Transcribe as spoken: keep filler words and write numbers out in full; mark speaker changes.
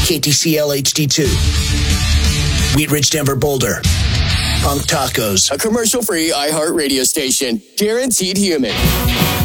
Speaker 1: K T C L H D two. Wheat Ridge, Denver, Boulder. Punk Tacos.
Speaker 2: A commercial-free iHeart radio station. Guaranteed human.